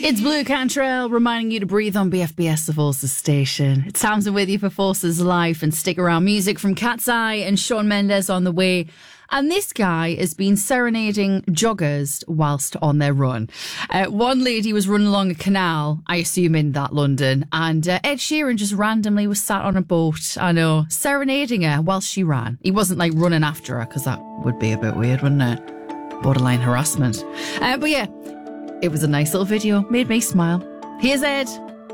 It's Blue Cantrell reminding you to breathe on BFBS, the Forces station. It's Tamsin with you for Forces Life, and stick around. Music from Cat's Eye and Shawn Mendes on the way. And this guy has been serenading joggers whilst on their run. One lady was running along a canal, I assume in that London, and Ed Sheeran just randomly was sat on a boat, I know, serenading her whilst she ran. He wasn't like running after her, because that would be a bit weird, wouldn't it? Borderline harassment. But yeah, it was a nice little video, made me smile. Here's Ed.